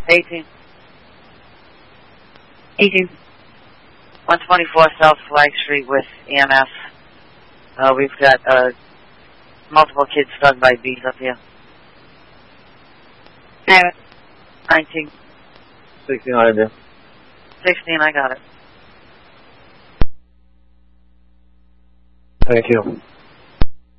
18. 18. 124 South Flag Street with EMS. We've got multiple kids stung by bees up here. I have it. 19. 16 on it, 16, I got it. Thank you.